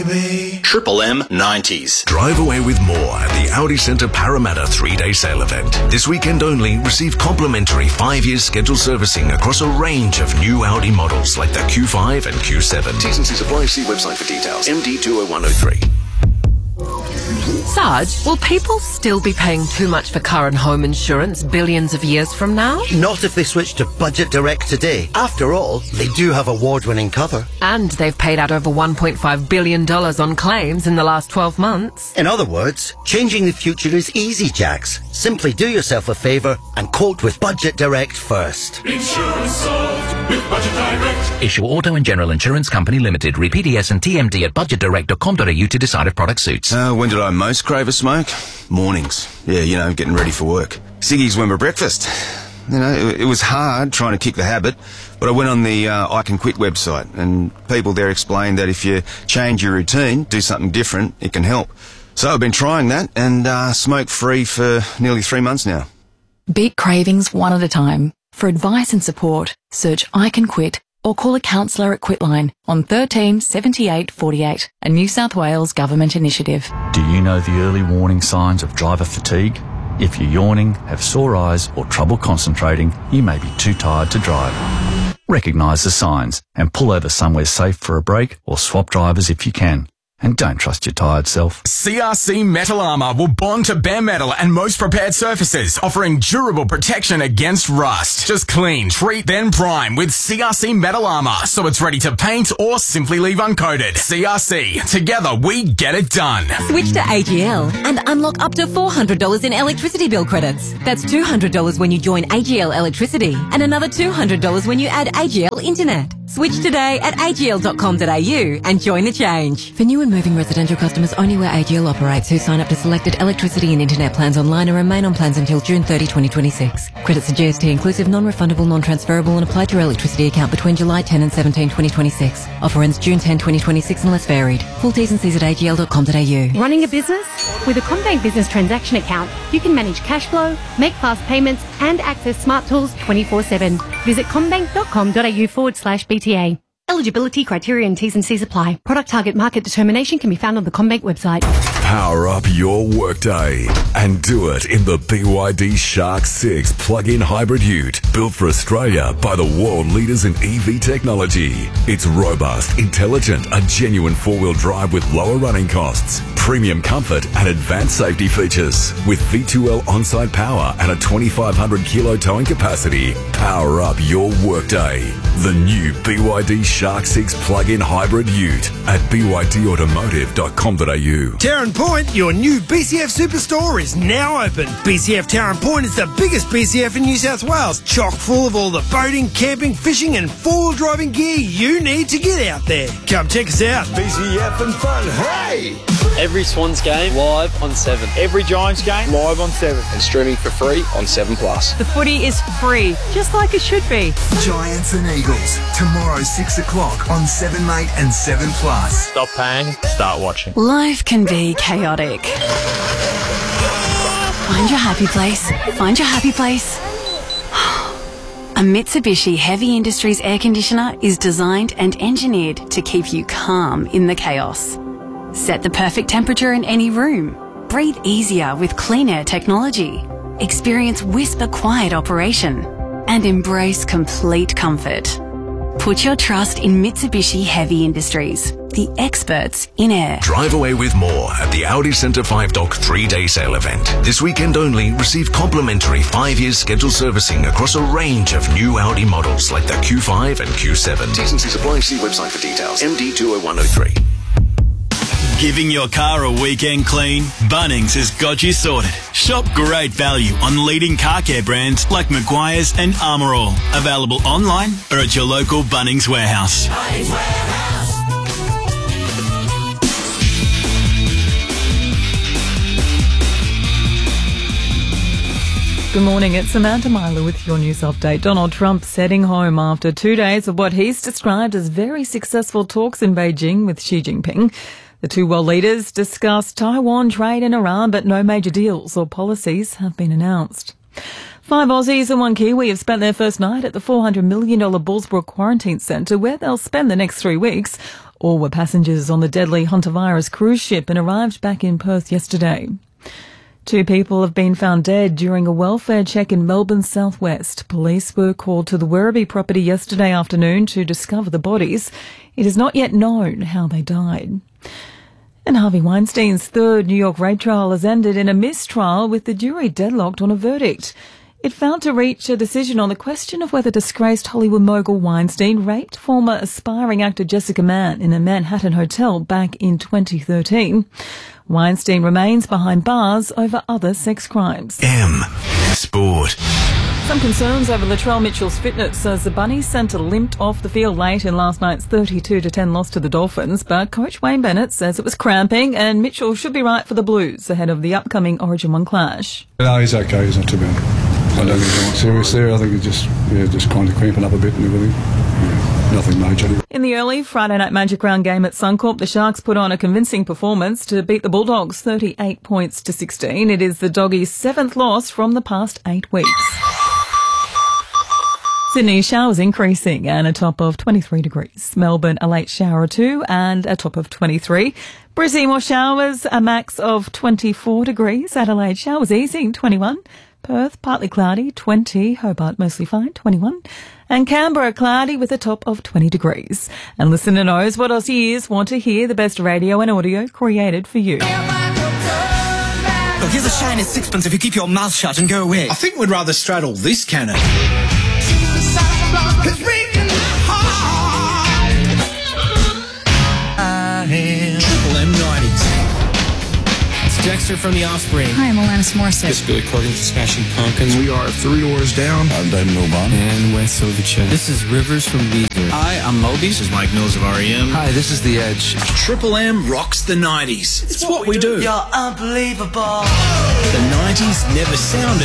Triple M 90s. Drive away with more at the Audi Centre Parramatta 3-day sale event. This weekend only, receive complimentary 5-year scheduled servicing across a range of new Audi models like the Q5 and Q7. T&C apply. See website for details. MD20103. Sarge, will people still be paying too much for car and home insurance billions of years from now? Not if they switch to Budget Direct today. After all, they do have award-winning cover. And they've paid out over $1.5 billion on claims in the last 12 months. In other words, changing the future is easy, Jax. Simply do yourself a favour and quote with Budget Direct first. Insurance solved with Budget Direct. Issue Auto and General Insurance Company Limited. Read PDS and TMD at budgetdirect.com.au to decide if product suits. When did I most crave a smoke? Mornings. Yeah, getting ready for work. Ciggies went for breakfast. It was hard trying to kick the habit, but I went on the I Can Quit website, and people there explained that if you change your routine, do something different, it can help. So I've been trying that and smoke-free for nearly 3 months now. Beat cravings one at a time. For advice and support, search I Can Quit or call a counsellor at Quitline on 13 78 48, a New South Wales government initiative. Do you know the early warning signs of driver fatigue? If you're yawning, have sore eyes or trouble concentrating, you may be too tired to drive. Recognise the signs and pull over somewhere safe for a break or swap drivers if you can. And don't trust your tired self. CRC Metal Armour will bond to bare metal and most prepared surfaces, offering durable protection against rust. Just clean, treat, then prime with CRC Metal Armour, so it's ready to paint or simply leave uncoated. CRC, together we get it done. Switch to AGL and unlock up to $400 in electricity bill credits. That's $200 when you join AGL Electricity and another $200 when you add AGL Internet. Switch today at agl.com.au and join the change. For new and moving residential customers only where AGL operates who sign up to selected electricity and internet plans online and remain on plans until June 30, 2026. Credits are GST inclusive, non-refundable, non-transferable and apply to your electricity account between July 10 and 17, 2026. Offer ends June 10, 2026 unless varied. Full T's and C's at agl.com.au. Running a business? With a CommBank Business Transaction Account, you can manage cash flow, make fast payments and access smart tools 24/7. Visit commbank.com.au/BTA. Eligibility, criteria and T's and C's apply. Product target market determination can be found on the CommBank website. Power up your workday and do it in the BYD Shark 6 plug-in hybrid ute, built for Australia by the world leaders in EV technology. It's robust, intelligent, a genuine four-wheel drive with lower running costs, premium comfort and advanced safety features. With V2L on-site power and a 2,500 kilo towing capacity, power up your workday. The new BYD Shark 6 plug-in hybrid ute at bydautomotive.com.au. Tarrant Point, your new BCF superstore, is now open. BCF Tarrant Point is the biggest BCF in New South Wales, chock full of all the boating, camping, fishing and four-wheel driving gear you need to get out there. Come check us out. BCF and fun, hey! Every Swans game live on 7. Every Giants game live on 7. And streaming for free on 7+. The footy is free, just like it should be. Giants and Eagles, tomorrow 6 o'clock on 7 Mate and 7+. Stop paying, start watching. Life can be chaotic. Find your happy place. Find your happy place. A Mitsubishi Heavy Industries air conditioner is designed and engineered to keep you calm in the chaos. Set the perfect temperature in any room. Breathe easier with clean air technology. Experience whisper quiet operation. And embrace complete comfort. Put your trust in Mitsubishi Heavy Industries, the experts in air. Drive away with more at the Audi Centre 5 Dock 3-day sale event. This weekend only, receive complimentary 5-year scheduled servicing across a range of new Audi models like the Q5 and Q7. T&C apply. See website for details. MD20103. Giving your car a weekend clean? Bunnings has got you sorted. Shop great value on leading car care brands like Maguire's and Armour All. Available online or at your local Bunnings warehouse. Bunnings Warehouse. Good morning, it's Samantha Myler with your news update. Donald Trump heading home after 2 days of what he's described as very successful talks in Beijing with Xi Jinping. The two world leaders discussed Taiwan, trade and Iran, but no major deals or policies have been announced. 5 Aussies and 1 Kiwi have spent their first night at the $400 million Bullsbrook Quarantine Centre, where they'll spend the next 3 weeks. All were passengers on the deadly hantavirus cruise ship and arrived back in Perth yesterday. 2 people have been found dead during a welfare check in Melbourne's southwest. Police were called to the Werribee property yesterday afternoon to discover the bodies. It is not yet known how they died. And Harvey Weinstein's third New York rape trial has ended in a mistrial with the jury deadlocked on a verdict. It failed to reach a decision on the question of whether disgraced Hollywood mogul Weinstein raped former aspiring actor Jessica Mann in a Manhattan hotel back in 2013. Weinstein remains behind bars over other sex crimes. M Sport. Some concerns over Latrell Mitchell's fitness as the Bunnies centre limped off the field late in last night's 32-10 loss to the Dolphins, but coach Wayne Bennett says it was cramping and Mitchell should be right for the Blues ahead of the upcoming Origin 1 clash. No, he's okay. He's not too bad. I don't think he's serious there. I think he's just kind of cramping up a bit and everything. Nothing major. In the early Friday night Magic Round game at Suncorp, the Sharks put on a convincing performance to beat the Bulldogs 38 points to 16. It is the Doggies' 7th loss from the past 8 weeks. Sydney showers increasing and a top of 23 degrees. Melbourne a late shower or 2 and a top of 23. Brisbane more showers, a max of 24 degrees. Adelaide showers easing 21. Perth partly cloudy 20. Hobart mostly fine 21. And Canberra cloudy with a top of 20 degrees. And listener knows what Aussie ears want to hear, the best radio and audio created for you. Look, here's a shiny sixpence if you keep your mouth shut and go away. I think we'd rather straddle this cannon. Triple M 90s. It's Dexter from The Offspring. Hi, I'm Alanis Morissette. This is Billy Corgan from Smashing Pumpkins. We are 3 Doors Down. I'm David Milban. And Wes Silverchair. This is Rivers from Weezer. Hi, I'm Moby. This is Mike Mills of R.E.M. Hi, this is The Edge. Triple M rocks the 90s. It's what we do. You're unbelievable. The 90s never sounded